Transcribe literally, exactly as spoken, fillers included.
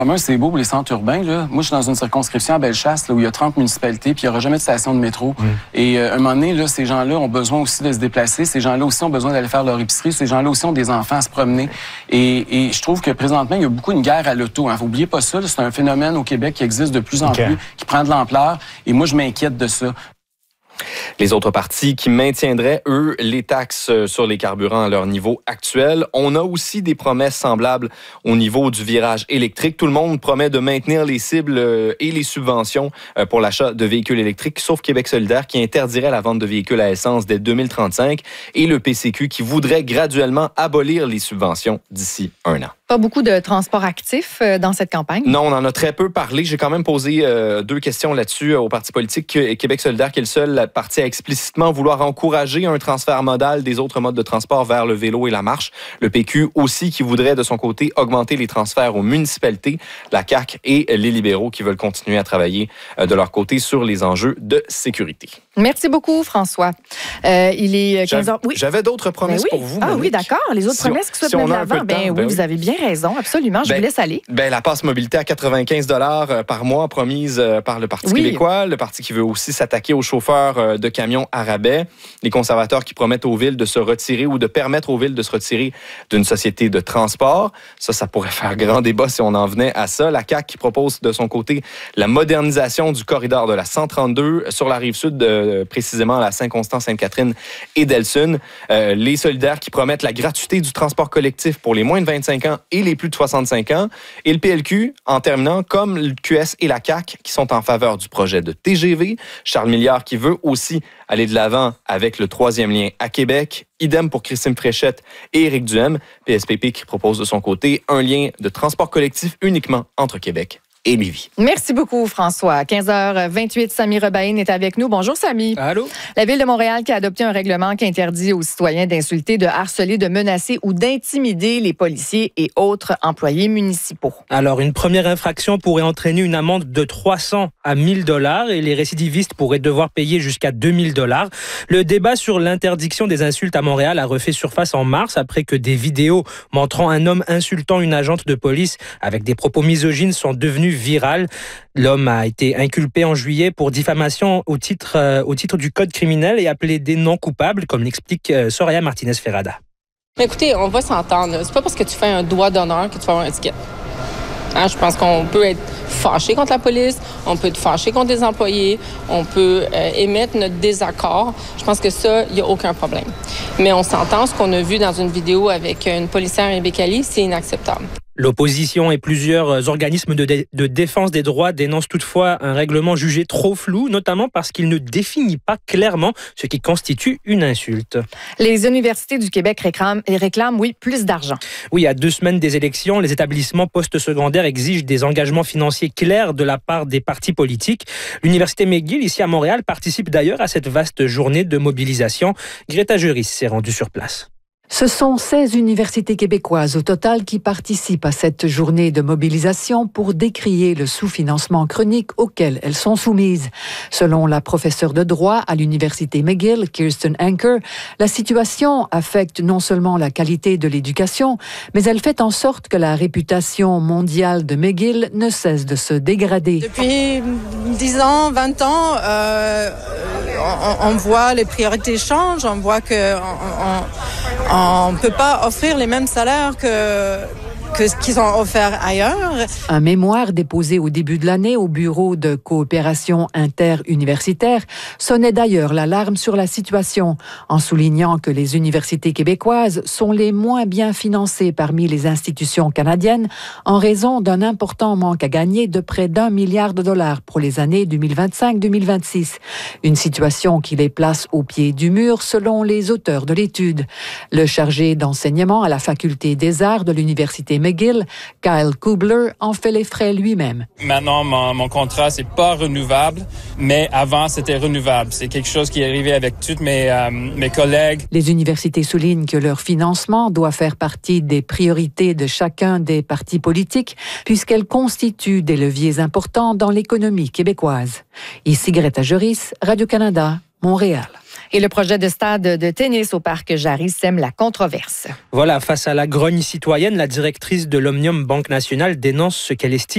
Moi, c'est beau pour les centres urbains. Là. Moi, je suis dans une circonscription à Bellechasse là, où il y a trente municipalités puis il n'y aura jamais de station de métro. Mm. Et euh, à un moment donné, là, ces gens-là ont besoin aussi de se déplacer. Ces gens-là aussi ont besoin d'aller faire leur épicerie. Ces gens-là aussi ont des enfants à se promener. Et, et je trouve que présentement, il y a beaucoup une guerre à l'auto. Hein. N'oubliez pas ça. C'est un phénomène au Québec qui existe de plus en okay. plus, qui prend de l'ampleur. Et moi, je m'inquiète de ça. Les autres partis qui maintiendraient, eux, les taxes sur les carburants à leur niveau actuel. On a aussi des promesses semblables au niveau du virage électrique. Tout le monde promet de maintenir les cibles et les subventions pour l'achat de véhicules électriques, sauf Québec solidaire qui interdirait la vente de véhicules à essence dès deux mille trente-cinq et le P C Q qui voudrait graduellement abolir les subventions d'ici un an. Pas beaucoup de transports actifs dans cette campagne? Non, on en a très peu parlé. J'ai quand même posé euh, deux questions là-dessus au Parti politique Québec solidaire, qui est le seul parti à explicitement vouloir encourager un transfert modal des autres modes de transport vers le vélo et la marche. Le P Q aussi qui voudrait de son côté augmenter les transferts aux municipalités. La C A Q et les libéraux qui veulent continuer à travailler euh, de leur côté sur les enjeux de sécurité. Merci beaucoup, François. Euh, il est quinze heures. Oui. J'avais d'autres promesses ben oui. pour vous. Ah Monique. oui, d'accord. Les autres si promesses on, qui soient si mises de l'avant. Ben, ben oui, vous avez bien raison. Absolument. Je ben, vous laisse aller. Ben, la passe mobilité à quatre-vingt-quinze dollars par mois promise par le Parti oui. québécois. Le parti qui veut aussi s'attaquer aux chauffeurs de camions à rabais. Les conservateurs qui promettent aux villes de se retirer ou de permettre aux villes de se retirer d'une société de transport. Ça, ça pourrait faire grand débat si on en venait à ça. La C A Q qui propose de son côté la modernisation du corridor de la cent trente-deux sur la rive sud, de, précisément à la Saint-Constant, Sainte-Catherine et Delsun. Euh, les solidaires qui promettent la gratuité du transport collectif pour les moins de vingt-cinq ans et les plus de soixante-cinq ans. Et le P L Q, en terminant, comme le Q S et la C A Q, qui sont en faveur du projet de T G V. Charles Milliard qui veut aussi aller de l'avant avec le troisième lien à Québec. Idem pour Christine Fréchette et Éric Duhem. P S P P qui propose de son côté un lien de transport collectif uniquement entre Québec et Lévis. Merci beaucoup, François. quinze heures vingt-huit, Samy Rebaïne est avec nous. Bonjour, Samy. Allô? La Ville de Montréal qui a adopté un règlement qui interdit aux citoyens d'insulter, de harceler, de menacer ou d'intimider les policiers et autres employés municipaux. Alors, une première infraction pourrait entraîner une amende de trois cents à mille dollars et les récidivistes pourraient devoir payer jusqu'à deux mille dollars. Le débat sur l'interdiction des insultes à Montréal a refait surface en mars après que des vidéos montrant un homme insultant une agente de police avec des propos misogynes sont devenues virales. L'homme a été inculpé en juillet pour diffamation au titre, euh, au titre du code criminel et appelé des non coupables, comme l'explique euh, Soraya Martinez-Ferrada. Mais écoutez, on va s'entendre. C'est pas parce que tu fais un doigt d'honneur que tu vas avoir un ticket. Hein, je pense qu'on peut être fâché contre la police, on peut être fâché contre des employés, on peut euh, émettre notre désaccord. Je pense que ça, il n'y a aucun problème. Mais on s'entend, ce qu'on a vu dans une vidéo avec une policière Rebecca Lee, c'est inacceptable. L'opposition et plusieurs organismes de, dé- de défense des droits dénoncent toutefois un règlement jugé trop flou, notamment parce qu'il ne définit pas clairement ce qui constitue une insulte. Les universités du Québec réclament, réclament oui, plus d'argent. Oui, à deux semaines des élections, les établissements postsecondaires exigent des engagements financiers clairs de la part des partis politiques. L'Université McGill, ici à Montréal, participe d'ailleurs à cette vaste journée de mobilisation. Greta Juris s'est rendue sur place. Ce sont seize universités québécoises au total qui participent à cette journée de mobilisation pour décrier le sous-financement chronique auquel elles sont soumises. Selon la professeure de droit à l'Université McGill, Kirsten Anker, la situation affecte non seulement la qualité de l'éducation, mais elle fait en sorte que la réputation mondiale de McGill ne cesse de se dégrader. Depuis dix ans, vingt ans, euh, on, on voit les priorités changent, on voit que on, on, on ne peut pas offrir les mêmes salaires que, que ce qu'ils ont offert ailleurs. Un mémoire déposé au début de l'année au Bureau de coopération interuniversitaire sonnait d'ailleurs l'alarme sur la situation, en soulignant que les universités québécoises sont les moins bien financées parmi les institutions canadiennes en raison d'un important manque à gagner de près d'un milliard de dollars pour les années deux mille vingt-cinq deux mille vingt-six. Une situation qui les place au pied du mur selon les auteurs de l'étude. Le chargé d'enseignement à la Faculté des arts de l'Université McGill, Kyle Kubler, en fait les frais lui-même. Maintenant, mon, mon contrat, c'est pas renouvelable, mais avant, c'était renouvelable. C'est quelque chose qui est arrivé avec tous mes, euh, mes collègues. Les universités soulignent que leur financement doit faire partie des priorités de chacun des partis politiques, puisqu'elles constituent des leviers importants dans l'économie québécoise. Ici Greta Juris, Radio-Canada, Montréal. Et le projet de stade de tennis au parc Jarry sème la controverse. Voilà, face à la grogne citoyenne, la directrice de l'Omnium Banque Nationale dénonce ce qu'elle estime